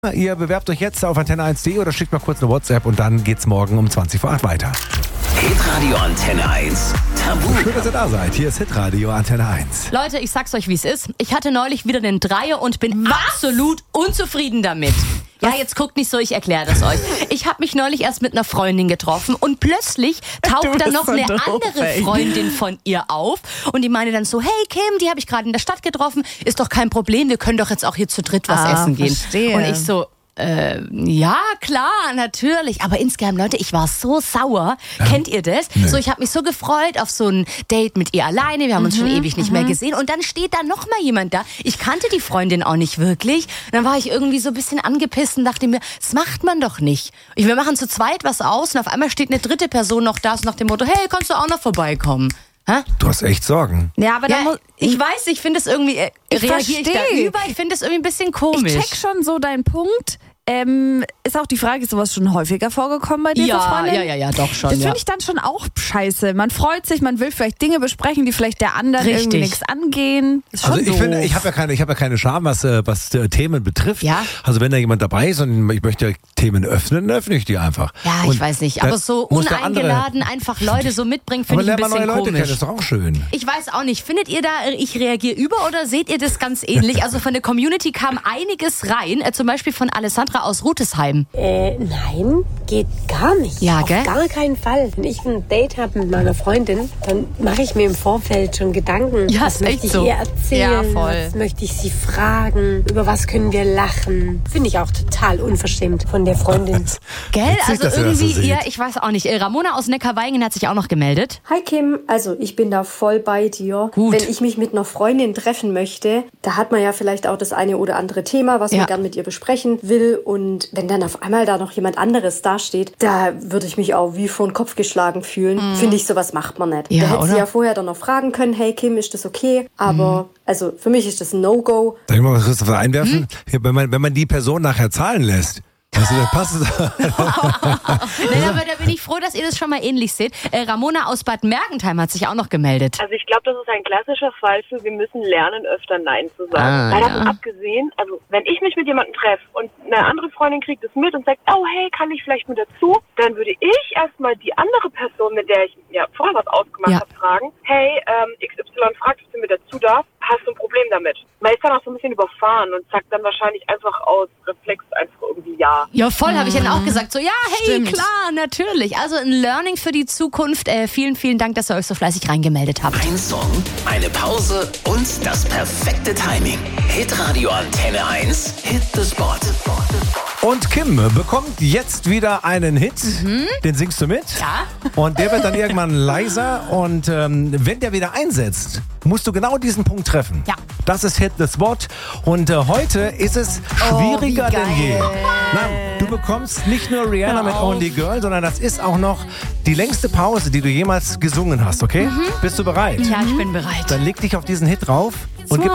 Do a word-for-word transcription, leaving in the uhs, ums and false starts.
Ihr bewerbt euch jetzt auf antenne eins punkt de oder schickt mal kurz eine WhatsApp und dann geht's morgen um zwanzig vor acht weiter. Hitradio Antenne eins. Tabu. Schön, dass ihr da seid. Hier ist Hitradio Antenne eins. Leute, ich sag's euch, wie es ist. Ich hatte neulich wieder den Dreier und bin Was? absolut unzufrieden damit. Ja, jetzt guckt nicht so, ich erkläre das euch. Ich habe mich neulich erst mit einer Freundin getroffen und plötzlich taucht da noch so eine doof, andere ey. Freundin von ihr auf und die meine dann so, hey Kim, die habe ich gerade in der Stadt getroffen, ist doch kein Problem, wir können doch jetzt auch hier zu dritt was Ah, essen gehen. verstehe. Und ich so, äh, ja, klar, natürlich. Aber insgeheim, Leute, ich war so sauer. Ja. Kennt ihr das? Nee. So, ich habe mich so gefreut auf so ein Date mit ihr alleine. Wir haben uns mhm, schon ewig nicht mhm. mehr gesehen. Und dann steht da noch mal jemand da. Ich kannte die Freundin auch nicht wirklich. Und dann war ich irgendwie so ein bisschen angepisst und dachte mir, das macht man doch nicht. Wir machen zu zweit was aus und auf einmal steht eine dritte Person noch da, so nach dem Motto, hey, kannst du auch noch vorbeikommen? Hä? Du hast echt Sorgen. Ja, aber ja, dann muss, ich weiß, ich finde es irgendwie, äh, ich reagiere ich da über, ich finde es irgendwie ein bisschen komisch. Ich check schon so deinen Punkt. Ähm, ist auch die Frage, ist sowas schon häufiger vorgekommen bei dir, ja, Freundin? Ja, ja, ja, doch schon. Das ja. finde ich dann schon auch scheiße. Man freut sich, man will vielleicht Dinge besprechen, die vielleicht der anderen Richtig. irgendwie nichts angehen. Ist schon Also ich doof. finde, ich habe ja keine, ich habe ja keine Scham, was, äh, was äh, Themen betrifft. Ja. Also wenn da jemand dabei ist und ich möchte Themen öffnen, dann öffne ich die einfach. Ja, und ich weiß nicht, aber so uneingeladen einfach Leute so mitbringen, finde ich ein bisschen neue Leute komisch. Kennen, das ist doch auch schön. Ich weiß auch nicht, findet ihr da, ich reagiere über oder seht ihr das ganz ähnlich? Also von der Community kam einiges rein, äh, zum Beispiel von Alessandra aus Rutesheim. Äh, nein, geht gar nicht. Ja, Auf gell? gar keinen Fall. Wenn ich ein Date habe mit meiner Freundin, dann mache ich mir im Vorfeld schon Gedanken. Ja, was ist möchte echt ich so. ihr erzählen? Ja, voll. Was möchte ich sie fragen? Über was können wir lachen? Finde ich auch total unverschämt von der Freundin. Gell? Witzig, Also dass ihr das so irgendwie, seht. ja, ich weiß auch nicht. Äh, Ramona aus Neckarweingen hat sich auch noch gemeldet. Hi Kim, also ich bin da voll bei dir. Gut. Wenn ich mich mit einer Freundin treffen möchte, da hat man ja vielleicht auch das eine oder andere Thema, was Ja. man gern mit ihr besprechen will. Und wenn dann auf einmal da noch jemand anderes dasteht, da würde ich mich auch wie vor den Kopf geschlagen fühlen. Mhm. Finde ich, sowas macht man nicht. Ja, da hätte sie oder? ja vorher dann noch fragen können, hey Kim, ist das okay? Aber also für mich ist das ein No-Go. Darf ich mal was Christopher einwerfen? Hm? Hier, wenn, man, wenn man die Person nachher zahlen lässt, weißt du, dann passt es. Nein, aber da bin ich froh, dass ihr das schon mal ähnlich seht. Äh, Ramona aus Bad Mergentheim hat sich auch noch gemeldet. Also ich glaube, das ist ein klassischer Fall für, wir müssen lernen, öfter Nein zu sagen. Ah, Weil ja. davon abgesehen, also wenn ich mich mit jemandem treffe und eine andere Freundin kriegt es mit und sagt, oh hey, kann ich vielleicht mit dazu? Dann würde ich erstmal die andere Person, mit der ich ja vorher was ausgemacht Ja. habe, fragen, hey, ähm, X Y fragt, ob sie mit dazu darf, hast du ein Problem damit? Man ist dann auch so ein bisschen überfahren und sagt dann wahrscheinlich einfach aus Reflex einfach irgendwie ja. Ja, voll, habe ich dann auch gesagt. So, ja, hey, Stimmt. klar, natürlich. Also ein Learning für die Zukunft. Äh, vielen, vielen Dank, dass ihr euch so fleißig reingemeldet habt. Ein Song, eine Pause und das perfekte Timing. Hitradio Antenne eins. Hit the Spot. Und Kim bekommt jetzt wieder einen Hit. Den singst du mit. Ja. Und der wird dann irgendwann leiser. Und ähm, wenn der wieder einsetzt, musst du genau diesen Punkt treffen. Ja. Das ist Hit the Spot. Und äh, heute ist es schwieriger wie denn je. geil. Na, du bekommst nicht nur Rihanna mit Only Girl, sondern das ist auch noch die längste Pause, die du jemals gesungen hast, okay? Bist du bereit? Ja, ich bin bereit. Dann leg dich auf diesen Hit drauf und gib